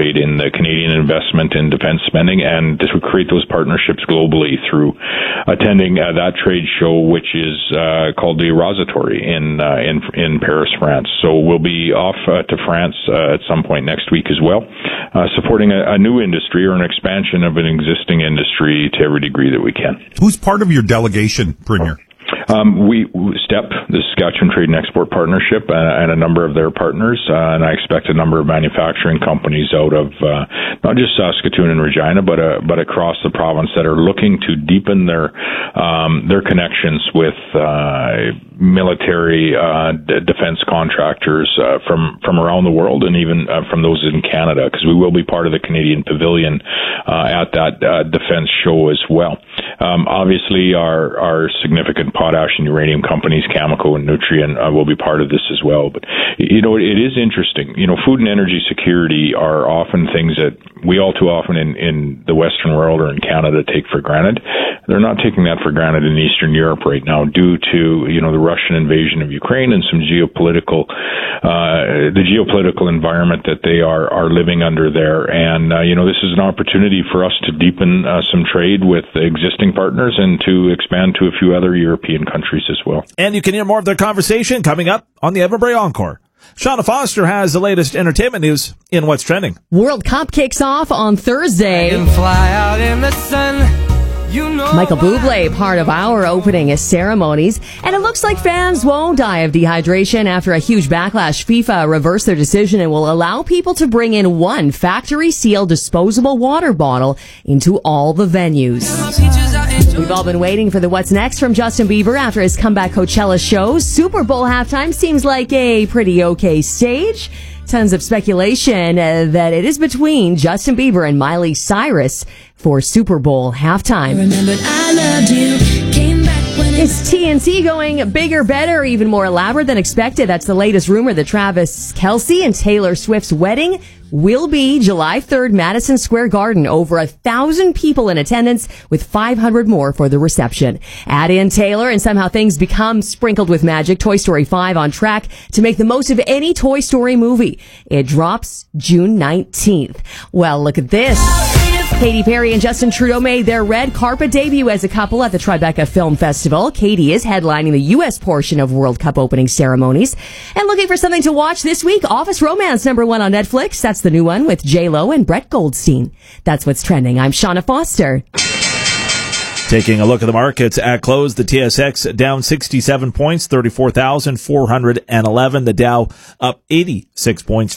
participate in the Canadian investment in defense spending and to create those partnerships globally through attending that trade show, which is called the Eurosatory in Paris, France. So we'll be off to France at some point next week as well, supporting a new industry or an expansion of an existing industry to every degree that we can. Who's part of your delegation, Premier? We STEP, the Saskatchewan Trade and Export Partnership, and a number of their partners, and I expect a number of manufacturing companies out of not just Saskatoon and Regina, but across the province that are looking to deepen their connections with military defense contractors from around the world, and even from those in Canada, because we will be part of the Canadian Pavilion at that defense show as well. Obviously, our significant potash and uranium companies, Cameco and Nutrien, will be part of this as well. But, it is interesting. Food and energy security are often things that we all too often in the Western world or in Canada take for granted. They're not taking that for granted in Eastern Europe right now due to, the Russian invasion of Ukraine and some the geopolitical environment that they are living under there. And, this is an opportunity for us to deepen some trade with existing partners and to expand to a few other European countries as well. And you can hear more of their conversation coming up on the Evan Bray Encore. Shauna Foster has the latest entertainment news in What's Trending. World Cup kicks off on Thursday. Fly out in the sun. Michael Bublé, part of our opening ceremonies. And it looks like fans won't die of dehydration after a huge backlash. FIFA reversed their decision and will allow people to bring in one factory-sealed disposable water bottle into all the venues. We've all been waiting for the what's next from Justin Bieber after his comeback Coachella show. Super Bowl halftime seems like a pretty okay stage. Tons of speculation that it is between Justin Bieber and Miley Cyrus for Super Bowl halftime. Is TNT going bigger, better, even more elaborate than expected? That's the latest rumor that Travis Kelce and Taylor Swift's wedding will be July 3rd, Madison Square Garden. Over 1,000 people in attendance with 500 more for the reception. Add in Taylor and somehow things become sprinkled with magic. Toy Story 5 on track to make the most of any Toy Story movie. It drops June 19th. Well, look at this. Katy Perry and Justin Trudeau made their red carpet debut as a couple at the Tribeca Film Festival. Katy is headlining the U.S. portion of World Cup opening ceremonies. And looking for something to watch this week, Office Romance #1 on Netflix. That's the new one with J-Lo and Brett Goldstein. That's what's trending. I'm Shauna Foster. Taking a look at the markets at close, the TSX down 67 points, 34,411. The Dow up 86 points,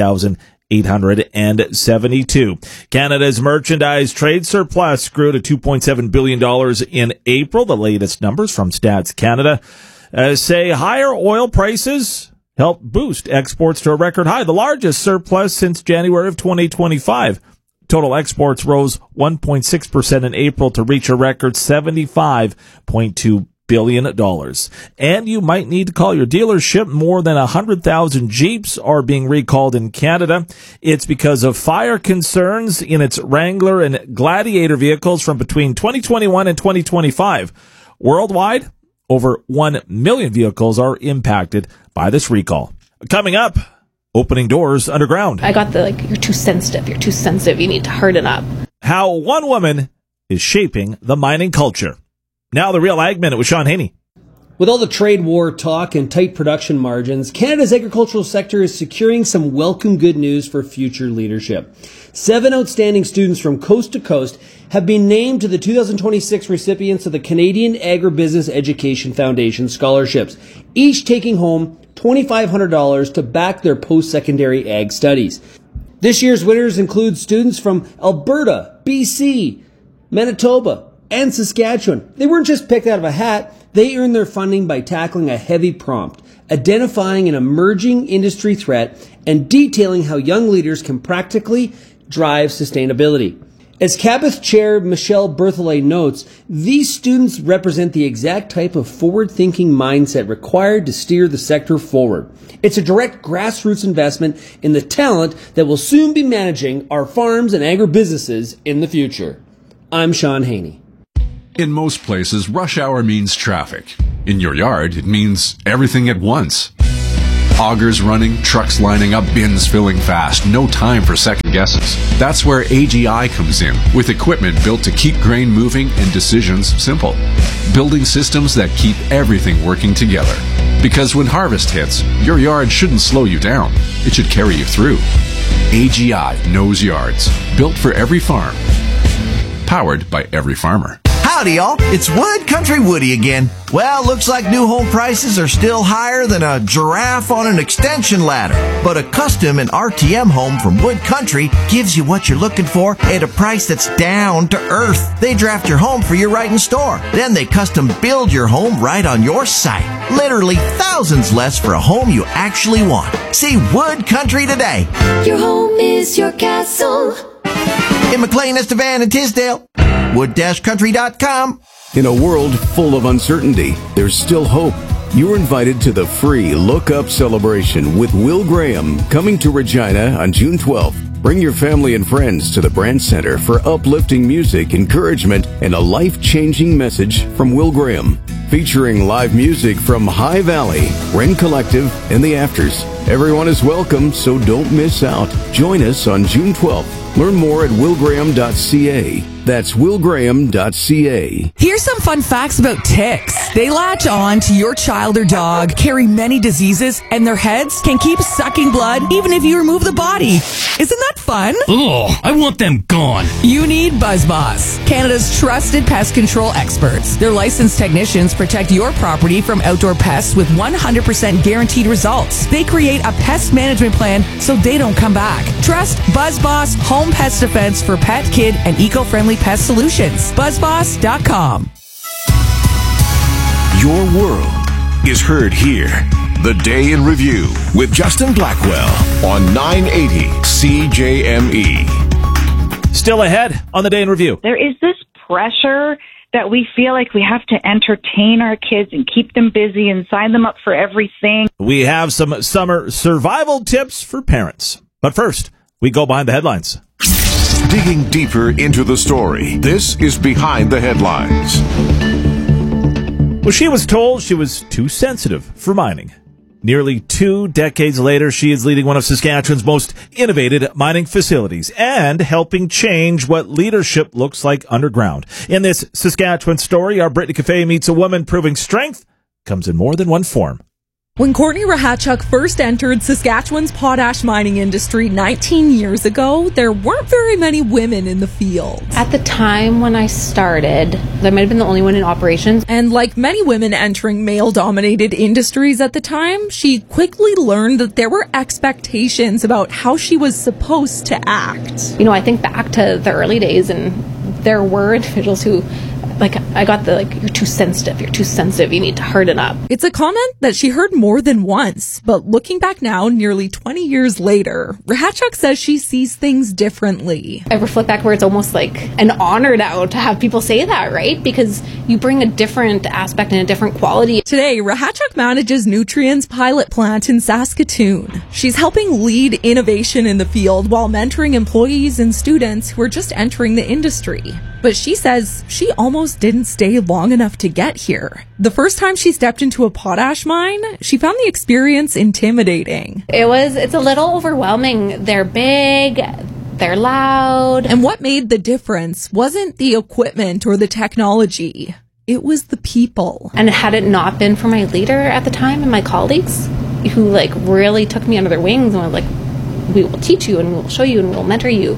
50,872. Canada's merchandise trade surplus grew to $2.7 billion in April. The latest numbers from Stats Canada say higher oil prices help boost exports to a record high, the largest surplus since January of 2025. Total exports rose 1.6% in April to reach a record $75.2 billion. And you might need to call your dealership. More than 100,000 Jeeps are being recalled in Canada. It's because of fire concerns in its Wrangler and Gladiator vehicles from between 2021 and 2025. Worldwide, over 1 million vehicles are impacted by this recall. Coming up, opening doors underground. I got the, you're too sensitive, you need to harden up. How one woman is shaping the mining culture. Now the Real Ag Minute with Sean Haney. With all the trade war talk and tight production margins, Canada's agricultural sector is securing some welcome good news for future leadership. 7 outstanding students from coast to coast have been named to the 2026 recipients of the Canadian Agribusiness Education Foundation scholarships, each taking home $2,500 to back their post-secondary ag studies. This year's winners include students from Alberta, BC, Manitoba, and Saskatchewan. They weren't just picked out of a hat. They earned their funding by tackling a heavy prompt, identifying an emerging industry threat, and detailing how young leaders can practically drive sustainability. As Cabot Chair Michelle Berthollet notes, these students represent the exact type of forward-thinking mindset required to steer the sector forward. It's a direct grassroots investment in the talent that will soon be managing our farms and agribusinesses in the future. I'm Sean Haney. In most places, rush hour means traffic. In your yard, it means everything at once. Augers running, trucks lining up, bins filling fast. No time for second guesses. That's where AGI comes in, with equipment built to keep grain moving and decisions simple. Building systems that keep everything working together. Because when harvest hits, your yard shouldn't slow you down. It should carry you through. AGI knows yards. Built for every farm. Powered by every farmer. Howdy, y'all. It's Wood Country Woody again. Well, looks like new home prices are still higher than a giraffe on an extension ladder. But a custom and RTM home from Wood Country gives you what you're looking for at a price that's down to earth. They draft your home for your right in store. Then they custom build your home right on your site. Literally thousands less for a home you actually want. See Wood Country today. Your home is your castle. In McLean, Estevan, and Tisdale. Wood-country.com. In a world full of uncertainty, there's still hope. You're invited to the free Look Up celebration with Will Graham, coming to Regina on June 12th. Bring your family and friends to the Brand Center for uplifting music, encouragement, and a life-changing message from Will Graham. Featuring live music from High Valley, Wren Collective, and The Afters. Everyone is welcome, so don't miss out. Join us on June 12th. Learn more at willgraham.ca. That's willgraham.ca. Here's some fun facts about ticks. They latch on to your child or dog, carry many diseases, and their heads can keep sucking blood even if you remove the body. Isn't that fun? Ugh, I want them gone. You need BuzzBoss, Canada's trusted pest control experts. Their licensed technicians protect your property from outdoor pests with 100% guaranteed results. They create a pest management plan so they don't come back. Trust BuzzBoss Home Pest Defense for pet, kid, and eco-friendly pest solutions. BuzzBoss.com. Your world is heard here. The Day in Review with Justin Blackwell on 980 CJME. Still ahead on the Day in Review. There is this pressure that we feel like we have to entertain our kids and keep them busy and sign them up for everything. We have some summer survival tips for parents. But first, we go behind the headlines. Digging deeper into the story, this is Behind the Headlines. Well, she was told she was too sensitive for mining. Nearly 2 decades later, she is leading one of Saskatchewan's most innovative mining facilities and helping change what leadership looks like underground. In this Saskatchewan story, our Brittany Cafe meets a woman proving strength comes in more than one form. When Courtney Rahachuk first entered Saskatchewan's potash mining industry 19 years ago, there weren't very many women in the field. At the time when I started, I might have been the only one in operations. And like many women entering male-dominated industries at the time, she quickly learned that there were expectations about how she was supposed to act. You know, I think back to the early days, and there were individuals who, I got you're too sensitive, you need to harden up. It's a comment that she heard more than once, but looking back now, nearly 20 years later, Rahachuk says she sees things differently. I reflect back where it's almost like an honor now to have people say that, right? Because you bring a different aspect and a different quality. Today, Rahachuk manages Nutrien's pilot plant in Saskatoon. She's helping lead innovation in the field while mentoring employees and students who are just entering the industry. But she says she almost didn't stay long enough to get here. The first time she stepped into a potash mine, she found the experience intimidating. It's a little overwhelming. They're big, they're loud. And what made the difference wasn't the equipment or the technology. It was the people. And had it not been for my leader at the time and my colleagues who really took me under their wings and were we will teach you and we will show you and we will mentor you.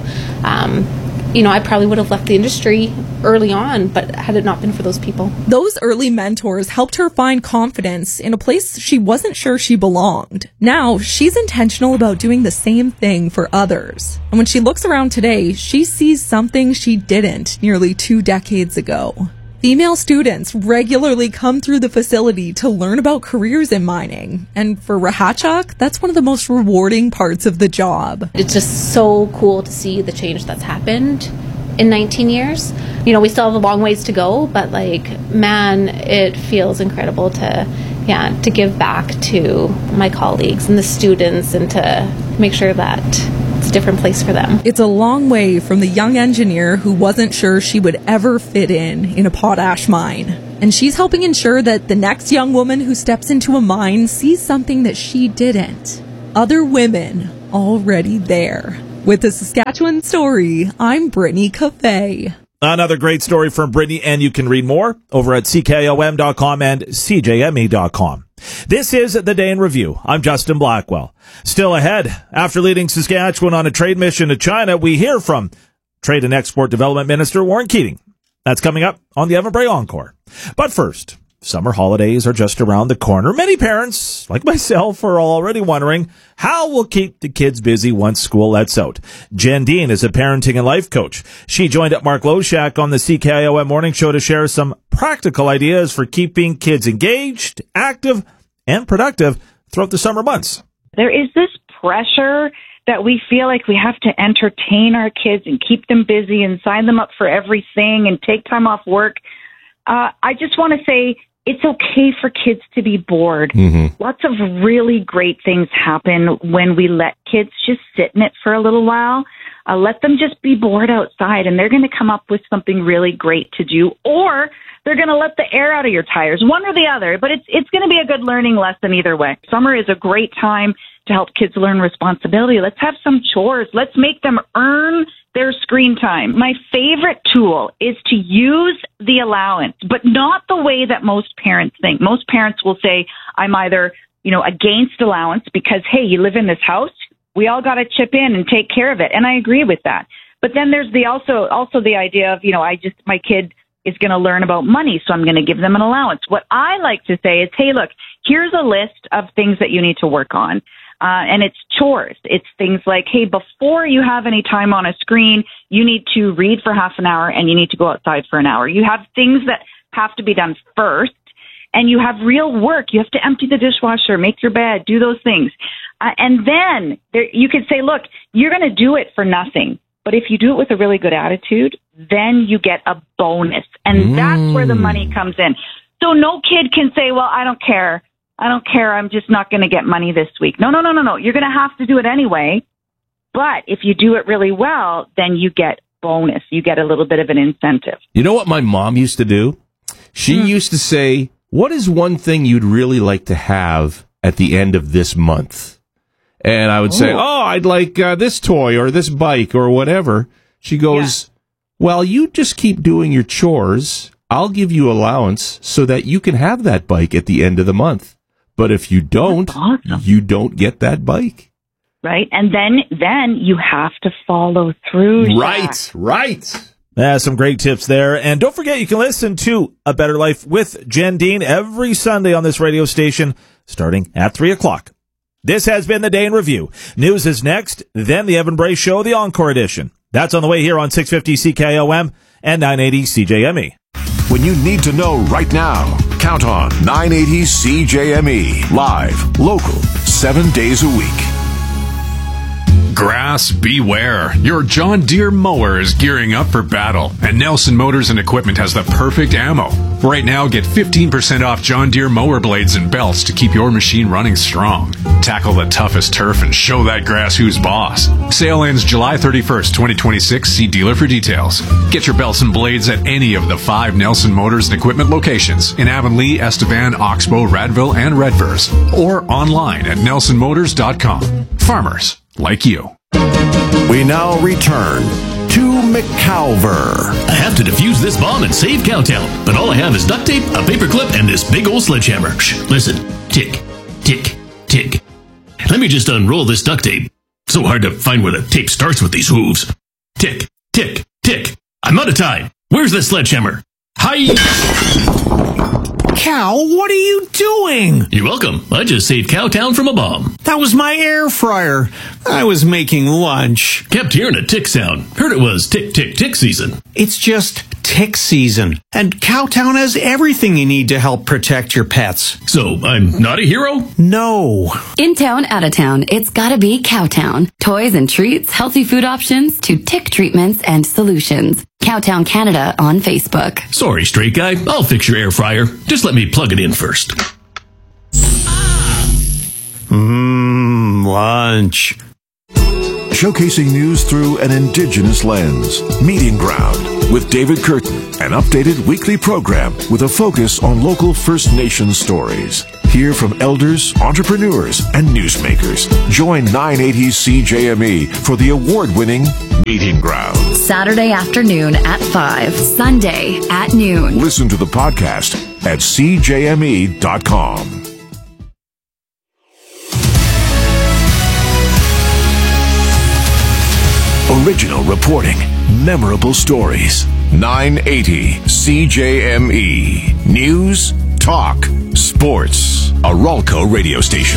I probably would have left the industry early on, but had it not been for those people. Those early mentors helped her find confidence in a place she wasn't sure she belonged. Now, she's intentional about doing the same thing for others. And when she looks around today, she sees something she didn't nearly 2 decades ago. Female students regularly come through the facility to learn about careers in mining. And for Rahachuk, that's one of the most rewarding parts of the job. It's just so cool to see the change that's happened in 19 years. We still have a long ways to go, but it feels incredible to give back to my colleagues and the students and to make sure that it's different place for them. It's a long way from the young engineer who wasn't sure she would ever fit in a potash mine. And she's helping ensure that the next young woman who steps into a mine sees something that she didn't. Other women already there. With the Saskatchewan Story, I'm Brittany Cafe. Another great story from Brittany, and you can read more over at CKOM.com and CJME.com. This is The Day in Review. I'm Justin Blackwell. Still ahead, after leading Saskatchewan on a trade mission to China, we hear from Trade and Export Development Minister Warren Keating. That's coming up on the Evan Bray Encore. But first, summer holidays are just around the corner. Many parents, like myself, are already wondering how we'll keep the kids busy once school lets out. Jen Dean is a parenting and life coach. She joined up Mark Loshak on the CKIOM Morning Show to share some practical ideas for keeping kids engaged, active, and productive throughout the summer months. There is this pressure that we feel like we have to entertain our kids and keep them busy and sign them up for everything and take time off work. I just want to say it's okay for kids to be bored. Mm-hmm. Lots of really great things happen when we let kids just sit in it for a little while. Let them just be bored outside, and they're going to come up with something really great to do, or they're going to let the air out of your tires, one or the other. But it's going to be a good learning lesson either way. Summer is a great time to help kids learn responsibility. Let's have some chores. Let's make them earn their screen time. My favorite tool is to use the allowance, but not the way that most parents think. Most parents will say, I'm either, against allowance because, hey, you live in this house. We all got to chip in and take care of it. And I agree with that. But then there's also the idea of, my kid is going to learn about money, so I'm going to give them an allowance. What I like to say is, hey, look, here's a list of things that you need to work on. And it's chores. It's things like, hey, before you have any time on a screen, you need to read for half an hour and you need to go outside for an hour. You have things that have to be done first, and you have real work. You have to empty the dishwasher, make your bed, do those things. And then you could say, look, you're going to do it for nothing. But if you do it with a really good attitude, then you get a bonus. And that's where the money comes in. So no kid can say, well, I don't care. I'm just not going to get money this week. No. You're going to have to do it anyway. But if you do it really well, then you get bonus. You get a little bit of an incentive. You know what my mom used to do? She used to say, what is one thing you'd really like to have at the end of this month? And I would say, I'd like this toy or this bike or whatever. She goes, well, you just keep doing your chores. I'll give you allowance so that you can have that bike at the end of the month. But if you don't, you don't get that bike. Right. And then you have to follow through. Right. Some great tips there. And don't forget, you can listen to A Better Life with Jen Dean every Sunday on this radio station, starting at 3 o'clock. This has been The Day in Review. News is next, then the Evan Bray Show, the Encore Edition. That's on the way here on 650 CKOM and 980 CJME. When you need to know right now, count on 980 CJME. Live, local, 7 days a week. Grass beware. Your John Deere mower is gearing up for battle, and Nelson Motors and Equipment has the perfect ammo. Right now, get 15% off John Deere mower blades and belts to keep your machine running strong. Tackle the toughest turf and show that grass who's boss. Sale ends July 31st, 2026. See dealer for details. Get your belts and blades at any of the 5 Nelson Motors and Equipment locations in Avonlea, Estevan, Oxbow, Radville, and Redvers, or online at nelsonmotors.com. Farmers like you. We now return to McCalver. I have to defuse this bomb and save Cowtown, but all I have is duct tape, a paperclip, and this big old sledgehammer. Shh, listen. Tick, tick, tick. Let me just unroll this duct tape. So hard to find where the tape starts with these hooves. Tick, tick, tick. I'm out of time. Where's the sledgehammer? Hi! Cal, what are you doing? You're welcome. I just saved Cowtown from a bomb. That was my air fryer. I was making lunch. Kept hearing a tick sound. Heard it was tick, tick, tick season. It's just tick season. And Cowtown has everything you need to help protect your pets. So I'm not a hero? No. In town, out of town, it's gotta be Cowtown. Toys and treats, healthy food options, to tick treatments and solutions. Cowtown Canada on Facebook. Sorry, straight guy. I'll fix your air fryer. Just let me plug it in first. Lunch. showcasing news through an Indigenous lens. Meeting Ground with David Curtin, an updated weekly program with a focus on local First Nations stories. Hear from elders, entrepreneurs, and newsmakers. Join 980 CJME for the award-winning Meeting Ground. Saturday afternoon at 5, Sunday at noon. Listen to the podcast at cjme.com. Original reporting, memorable stories. 980 CJME. News, talk, sports. A Ralco radio station.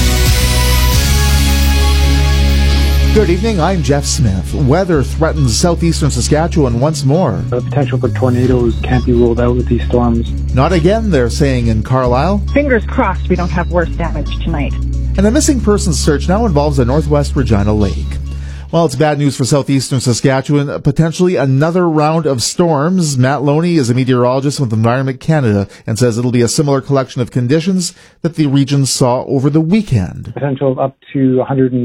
Good evening, I'm Jeff Smith. Weather threatens southeastern Saskatchewan once more. The potential for tornadoes can't be ruled out with these storms. Not again, they're saying in Carlisle. Fingers crossed we don't have worse damage tonight. And a missing persons search now involves a Northwest Regina lake. Well, it's bad news for southeastern Saskatchewan. Potentially another round of storms. Matt Loney is a meteorologist with Environment Canada and says it'll be a similar collection of conditions that the region saw over the weekend. Potential of up to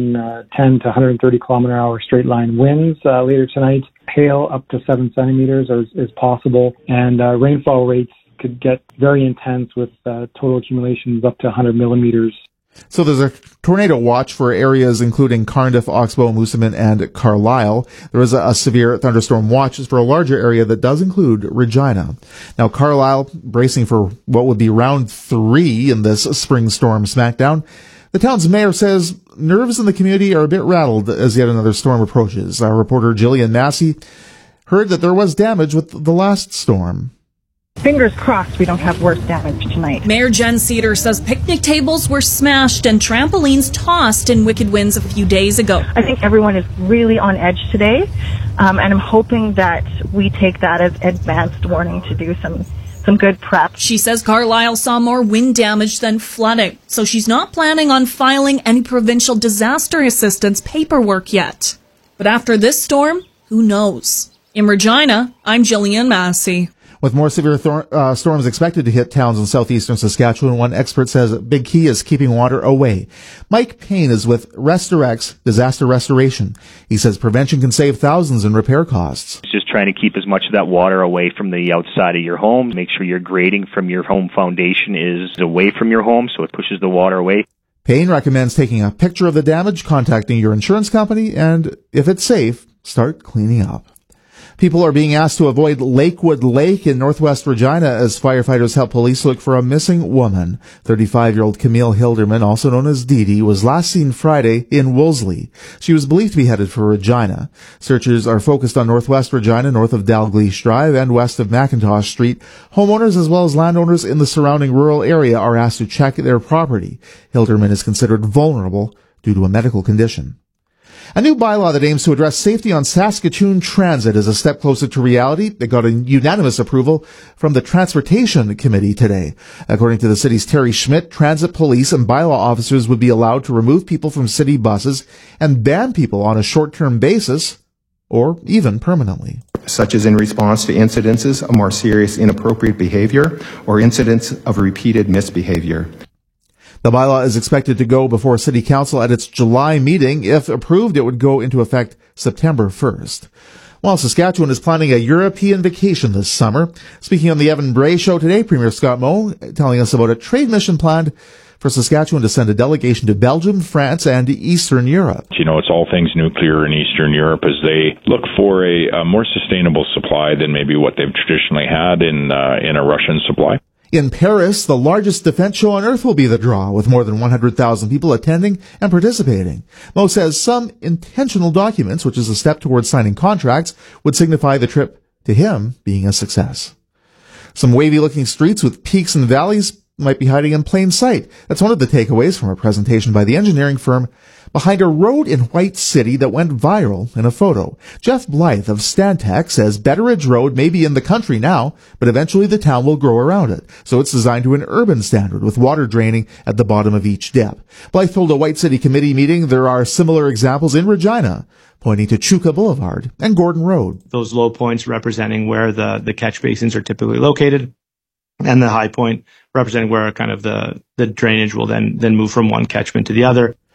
110 to 130 kilometer hour straight line winds later tonight. Hail up to 7 centimeters is possible, and rainfall rates could get very intense with total accumulations up to 100 millimeters. So there's a tornado watch for areas including Cardiff, Oxbow, Moosomin, and Carlisle. There is a severe thunderstorm watch for a larger area that does include Regina. Now, Carlisle bracing for what would be round 3 in this spring storm smackdown. The town's mayor says nerves in the community are a bit rattled as yet another storm approaches. Our reporter Jillian Massey heard that there was damage with the last storm. Fingers crossed we don't have worse damage tonight. Mayor Jen Cedar says picnic tables were smashed and trampolines tossed in wicked winds a few days ago. I think everyone is really on edge today, and I'm hoping that we take that as advanced warning to do some good prep. She says Carlisle saw more wind damage than flooding, so she's not planning on filing any provincial disaster assistance paperwork yet. But after this storm, who knows? In Regina, I'm Jillian Massey. With more severe storms expected to hit towns in southeastern Saskatchewan, one expert says a big key is keeping water away. Mike Payne is with Restorex Disaster Restoration. He says prevention can save thousands in repair costs. It's just trying to keep as much of that water away from the outside of your home. Make sure your grading from your home foundation is away from your home so it pushes the water away. Payne recommends taking a picture of the damage, contacting your insurance company, and if it's safe, start cleaning up. People are being asked to avoid Lakewood Lake in northwest Regina as firefighters help police look for a missing woman. 35-year-old Camille Hilderman, also known as Dee Dee, was last seen Friday in Wolseley. She was believed to be headed for Regina. Searchers are focused on northwest Regina, north of Dalgleish Drive and west of McIntosh Street. Homeowners as well as landowners in the surrounding rural area are asked to check their property. Hilderman is considered vulnerable due to a medical condition. A new bylaw that aims to address safety on Saskatoon Transit is a step closer to reality. It got a unanimous approval from the Transportation Committee today. According to the city's Terry Schmidt, transit police and bylaw officers would be allowed to remove people from city buses and ban people on a short-term basis or even permanently. Such as in response to incidences of more serious inappropriate behavior or incidents of repeated misbehavior. The bylaw is expected to go before City Council at its July meeting. If approved, it would go into effect September 1st. While Saskatchewan is planning a European vacation this summer. Speaking on the Evan Bray Show today, Premier Scott Moe telling us about a trade mission planned for Saskatchewan to send a delegation to Belgium, France, and Eastern Europe. You know, it's all things nuclear in Eastern Europe as they look for a more sustainable supply than maybe what they've traditionally had in a Russian supply. In Paris, the largest defense show on earth will be the draw, with more than 100,000 people attending and participating. Mo says some intentional documents, which is a step towards signing contracts, would signify the trip to him being a success. Some wavy-looking streets with peaks and valleys might be hiding in plain sight. That's one of the takeaways from a presentation by the engineering firm behind a road in White City that went viral in a photo. Jeff Blythe of Stantec says Betteridge Road may be in the country now, but eventually the town will grow around it. So it's designed to an urban standard with water draining at the bottom of each dip. Blythe told a White City committee meeting there are similar examples in Regina, pointing to Chuka Boulevard and Gordon Road. Those low points representing where the catch basins are typically located, and the high point representing where kind of the drainage will then move from one catchment to the other.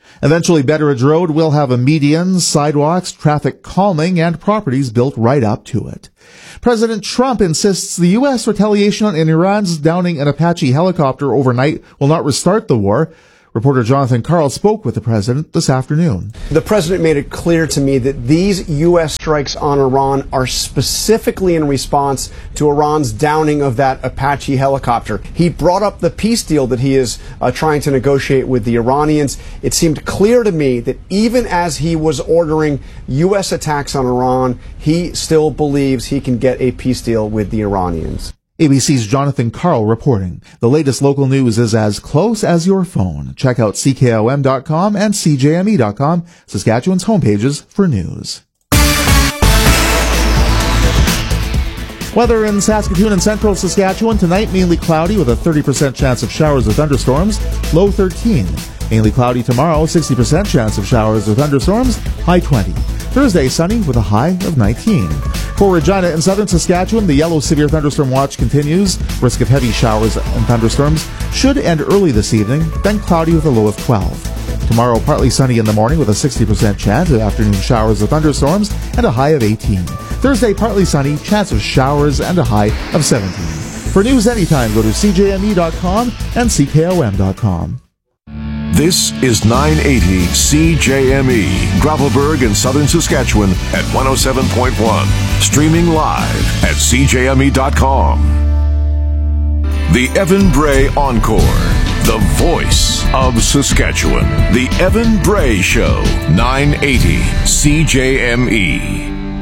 Eventually, Betteridge Road will have a median, sidewalks, traffic calming, and properties built right up to it. President Trump insists the U.S. retaliation in Iran's downing an Apache helicopter overnight will not restart the war. Reporter Jonathan Karl spoke with the president this afternoon. The president made it clear to me that these U.S. strikes on Iran are specifically in response to Iran's downing of that Apache helicopter. He brought up the peace deal that he is trying to negotiate with the Iranians. It seemed clear to me that even as he was ordering U.S. attacks on Iran, he still believes he can get a peace deal with the Iranians. ABC's Jonathan Karl reporting. The latest local news is as close as your phone. Check out CKOM.com and CJME.com, Saskatchewan's homepages for news. Weather in Saskatoon and central Saskatchewan tonight, mainly cloudy with a 30% chance of showers or thunderstorms, low 13. Mainly cloudy tomorrow, 60% chance of showers or thunderstorms, high 20. Thursday, sunny with a high of 19. For Regina and southern Saskatchewan, the yellow severe thunderstorm watch continues. Risk of heavy showers and thunderstorms should end early this evening, then cloudy with a low of 12. Tomorrow, partly sunny in the morning with a 60% chance of afternoon showers or thunderstorms and a high of 18. Thursday, partly sunny, chance of showers and a high of 17. For news anytime, go to CJME.com and CKOM.com. This is 980 CJME, Gravelburg in southern Saskatchewan at 107.1. Streaming live at CJME.com. The Evan Bray Encore, the voice of Saskatchewan. The Evan Bray Show, 980 CJME.